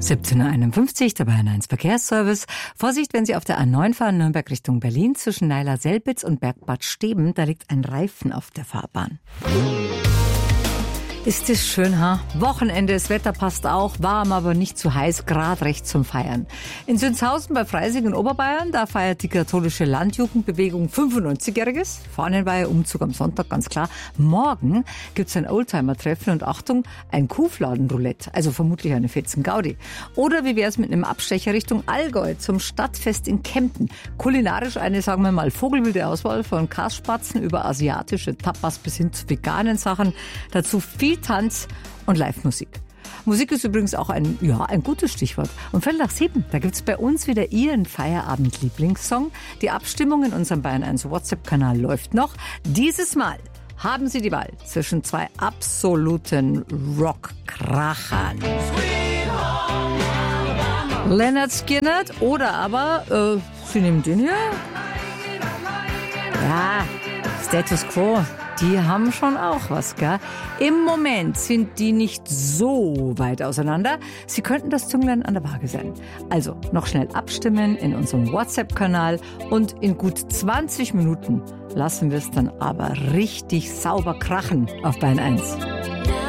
17:51, der Bayern 1 Verkehrsservice. Vorsicht, wenn Sie auf der A9 fahren, Nürnberg Richtung Berlin, zwischen Neiler-Selbitz und Bergbad Steben, da liegt ein Reifen auf der Fahrbahn. Ist das schön, ha? Wochenende, das Wetter passt auch, warm, aber nicht zu heiß, gerade recht zum Feiern. In Sünzhausen bei Freising in Oberbayern, da feiert die katholische Landjugendbewegung 95-Jähriges. Fahnenweihe, Umzug am Sonntag, ganz klar. Morgen gibt's ein Oldtimer-Treffen und Achtung, ein Kuhfladenroulette, also vermutlich eine fetzen Gaudi. Oder wie wär's mit einem Abstecher Richtung Allgäu zum Stadtfest in Kempten? Kulinarisch eine, sagen wir mal, vogelwilde Auswahl von Kasspatzen über asiatische Tapas bis hin zu veganen Sachen. Dazu viel Tanz und Live-Musik. Musik ist übrigens auch ein gutes Stichwort. Und 7:15, da gibt's bei uns wieder Ihren Feierabend-Lieblingssong. Die Abstimmung in unserem Bayern 1 WhatsApp-Kanal läuft noch. Dieses Mal haben Sie die Wahl zwischen zwei absoluten Rock-Krachern. Lynyrd Skynyrd oder aber, Sie nehmen den hier? Ja, Status Quo. Die haben schon auch was, gell? Im Moment sind die nicht so weit auseinander. Sie könnten das Zünglein an der Waage sein. Also noch schnell abstimmen in unserem WhatsApp-Kanal und in gut 20 Minuten lassen wir es dann aber richtig sauber krachen auf Bayern 1.